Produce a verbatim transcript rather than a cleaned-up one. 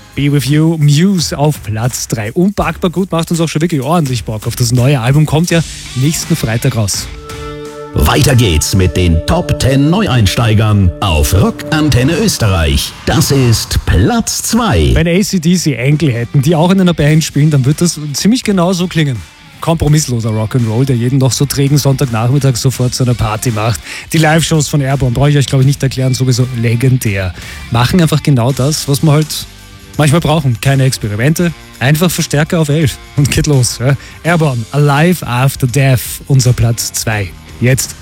Be With You, Muse auf Platz drei. Unpackbar gut, macht uns auch schon wirklich ordentlich Bock auf das neue Album. Kommt ja nächsten Freitag raus. Weiter geht's mit den Top zehn Neueinsteigern auf Rock Antenne Österreich. Das ist Platz zwei. Wenn A C D C Enkel hätten, die auch in einer Band spielen, dann wird das ziemlich genau so klingen. Kompromissloser Rock'n'Roll, der jeden noch so trägen Sonntagnachmittag sofort zu einer Party macht. Die Live-Shows von Airborne, brauche ich euch glaube ich nicht erklären, sowieso legendär. Machen einfach genau das, was wir halt manchmal brauchen. Keine Experimente, einfach Verstärker auf elf und geht los. Ja? Airborne, Alive After Death, unser Platz zwei. Jetzt